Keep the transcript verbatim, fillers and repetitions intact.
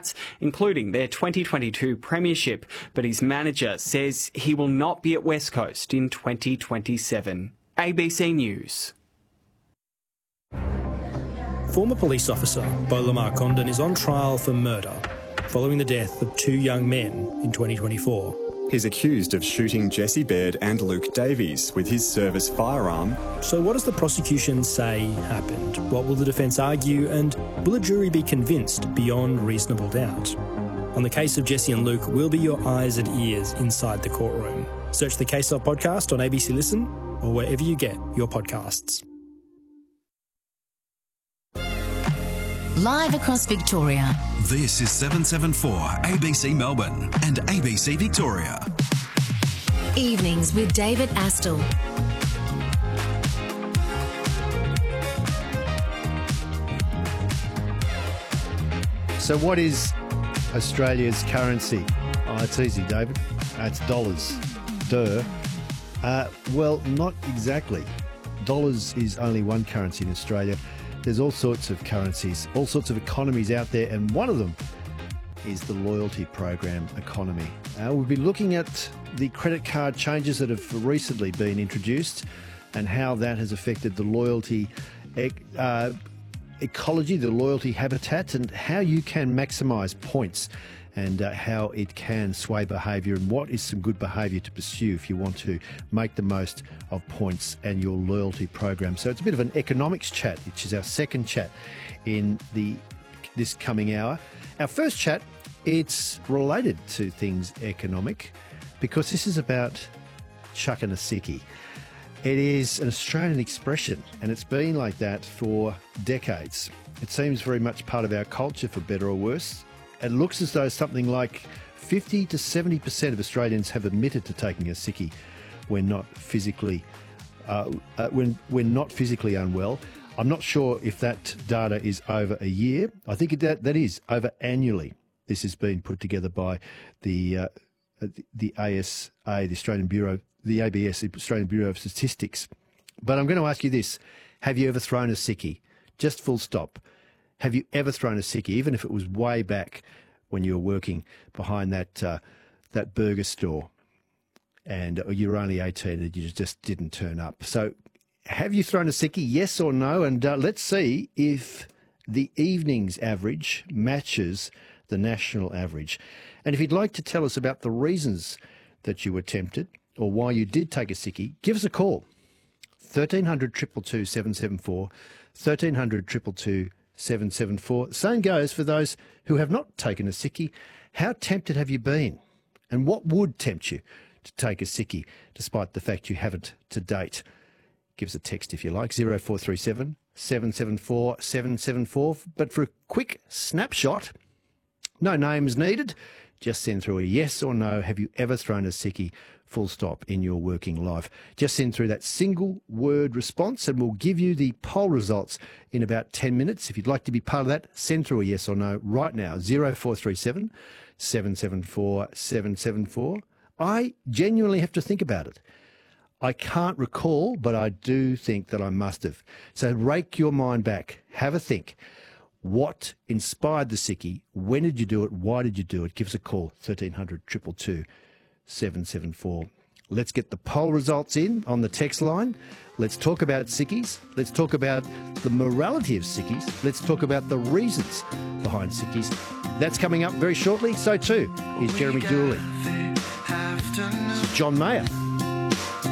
including their twenty twenty-two premiership, but his manager says he will not be at West Coast in twenty twenty-seven. A B C News. Former police officer Bolamar Condon is on trial for murder following the death of two young men in twenty twenty-four. He's accused of shooting Jesse Baird and Luke Davies with his service firearm. So what does the prosecution say happened? What will the defence argue, and will a jury be convinced beyond reasonable doubt? On the case of Jesse and Luke, we'll be your eyes and ears inside the courtroom. Search the Case Of podcast on A B C Listen or wherever you get your podcasts. Live across Victoria. This is seven seven four A B C Melbourne and A B C Victoria. Evenings with David Astle. So what is Australia's currency? Oh, it's easy, David. Uh, it's dollars. Duh. Uh, well, not exactly. Dollars is only one currency in Australia. There's all sorts of currencies, all sorts of economies out there, and one of them is the loyalty program economy. Uh, we'll be looking at the credit card changes that have recently been introduced and how that has affected the loyalty uh, ecology, the loyalty habitat, and how you can maximise points and uh, how it can sway behaviour and what is some good behaviour to pursue if you want to make the most of points and your loyalty program. So it's a bit of an economics chat, which is our second chat in the this coming hour. Our first chat, it's related to things economic because this is about chucking a sickie. It is an Australian expression and it's been like that for decades. It seems very much part of our culture, for better or worse. It looks as though something like fifty to seventy percent of Australians have admitted to taking a sickie when not physically uh, uh, when when not physically unwell. I'm not sure if that data is over a year. I think that that is over annually. This has been put together by the uh, the, the A S A, the Australian Bureau, the A B S, the Australian Bureau of Statistics. But I'm going to ask you this: have you ever thrown a sickie? Just full stop. Have you ever thrown a sickie, even if it was way back when you were working behind that uh, that burger store and you were only eighteen and you just didn't turn up? So have you thrown a sickie, yes or no? And uh, let's see if the evening's average matches the national average. And if you'd like to tell us about the reasons that you were tempted or why you did take a sickie, give us a call. thirteen hundred, two two two, seven seven four, thirteen hundred, two two two, seven seven four. Same goes for those who have not taken a sickie. How tempted have you been? And what would tempt you to take a sickie, despite the fact you haven't to date? Give us a text if you like, zero four three seven, seven seven four, seven seven four. But for a quick snapshot, no names needed. Just send through a yes or no. Have you ever thrown a sickie, full stop, in your working life? Just send through that single word response and we'll give you the poll results in about ten minutes. If you'd like to be part of that, send through a yes or no right now, zero four three seven, seven seven four, seven seven four. I genuinely have to think about it. I can't recall, but I do think that I must have. So rake your mind back. Have a think. What inspired the sickie? When did you do it? Why did you do it? Give us a call, thirteen hundred, two two two, seven seven four. Let's get the poll results in on the text line. Let's talk about sickies. Let's talk about the morality of sickies. Let's talk about the reasons behind sickies. That's coming up very shortly. So too is Jeremy Dooley. This is John Mayer.